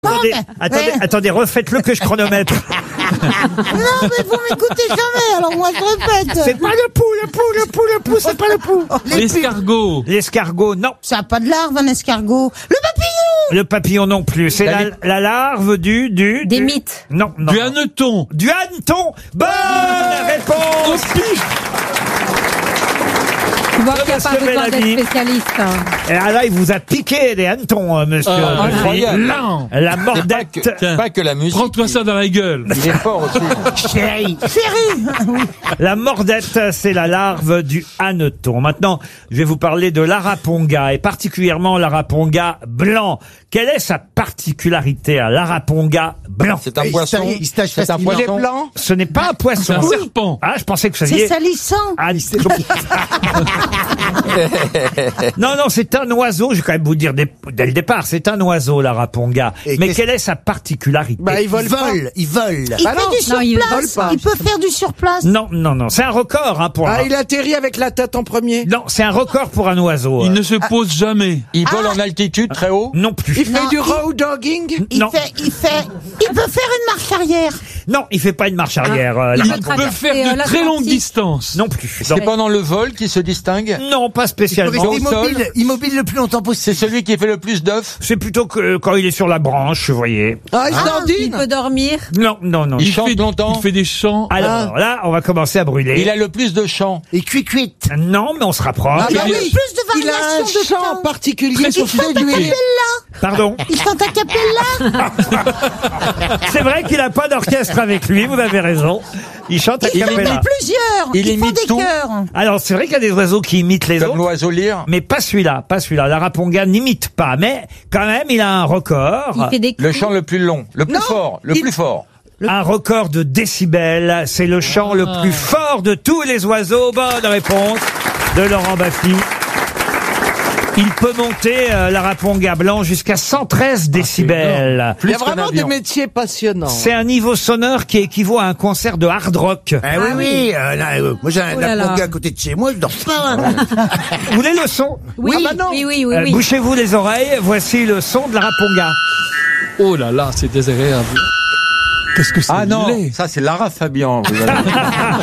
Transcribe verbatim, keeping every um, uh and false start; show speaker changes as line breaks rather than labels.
Attendez,
mais-
attendez,
mais-
attendez, refaites-le que je chronomètre.
Non, mais vous m'écoutez jamais, alors moi je répète.
C'est pas le pou, le pou, le pou, le pou, c'est pas le pou.
L'escargot.
L'escargot, non.
Ça n'a pas de larve, un escargot. Le papillon.
Le papillon non plus. C'est la, la larve du, du,
Des
du-
mythes.
Non, non.
Du
non.
hanneton.
Du hanneton. Bonne réponse.
Tu vois qu'il n'y a
Monsieur
pas besoin
Bellamy.
d'être spécialiste. hein.
Et ah là, il vous a piqué des hannetons, euh, monsieur.
Ah,
Bellamy.
incroyable.
Non.
La
Pas
mordette.
que,
Tiens.
pas que la musique.
Prends-toi ça dans la gueule.
Il est fort aussi.
Chérie.
Chérie. Oui.
La mordette, c'est la larve du hanneton. Maintenant, je vais vous parler de l'araponga, et particulièrement l'araponga blanc. Quelle est sa particularité à l'araponga blanc?
C'est un
Il
poisson.
se- il se tâche
C'est un
facilement.
poisson.
blanc.
Ce n'est pas un poisson.
C'est un serpent.
Ah, je pensais que vous
C'est
saviez.
salissant.
Ah, c'est- non, non, c'est un oiseau. Je vais quand même vous dire dès, dès le départ, c'est un oiseau, l'araponga.
Et
Mais
qu'est-ce-
quelle est sa particularité?
Bah, il vole, vole, il vole.
Il
Bah
fait
non.
du
non, il
surplace.
vole pas.
Il peut faire du surplace.
Non, non, non. C'est un record, hein, pour un...
Ah, il atterrit avec la tête en premier.
Non, c'est un record pour un oiseau.
Il
euh.
ne se pose jamais.
Il vole en altitude très haut.
Non plus.
Il fait
Non,
du
il-
road dogging.
Il
Non.
fait, il fait, il peut faire une marche arrière.
Non, il fait pas une marche arrière. euh,
Il
l'araponga.
peut
traverser,
faire
euh,
de très longues
l'Atlantique.
distances.
Non plus.
C'est
Non.
pendant le vol qu'il se distingue.
Non, pas spécialement.
Au sol.
immobile le plus longtemps
C'est
possible.
celui qui fait le plus d'œufs.
C'est plutôt que euh, quand il est sur la branche, vous voyez.
Ah, il
Il
dandine.
peut dormir.
Non, non, non.
Il
Il
chante
fait,
longtemps.
il fait des chants.
Alors là, on va commencer à brûler.
Il a le plus de chants.
Et cuit-cuit.
Non, mais on se rapproche.
Ah,
Il
bah
a
oui.
plus de
Il a un
variations de
chant
temps.
particulier.
Très
Il chante a
sophistiqué.
cappella.
Pardon.
Il chante a cappella.
C'est vrai qu'il a pas d'orchestre avec lui, vous avez raison. Il chante à
Il fait
cappella.
plusieurs.
Il
Ils font
imite
des
tout.
chœurs.
Alors, c'est vrai qu'il y a des oiseaux qui imitent les
Comme
autres,
l'oiseau lyre.
mais pas celui-là, pas celui-là. L'araponga n'imite pas, mais quand même, il a un record.
Il fait des
Le chant le plus long. Le plus
Non,
fort. Le
il-
plus fort.
Un record de décibels. C'est le chant le plus fort de tous les oiseaux. Bonne réponse de Laurent Baffy. Il peut monter, euh, l'araponga blanc, jusqu'à cent treize décibels.
Il y a
qu'un
vraiment des
avion.
métiers passionnants.
C'est un niveau sonore qui équivaut à un concert de hard rock.
Ah oui, oui. euh, là, euh, moi, j'ai un
Oh là là.
à côté de chez moi, je dors pas. hein.
Vous voulez le son?
Oui,
Ah bah non.
oui, oui, oui,
Euh,
oui.
Bouchez-vous les oreilles, voici le son de l'araponga.
Oh là là, c'est désagréable. Qu'est-ce que c'est
Ah non,
laid.
ça c'est Lara Fabian. vous avez-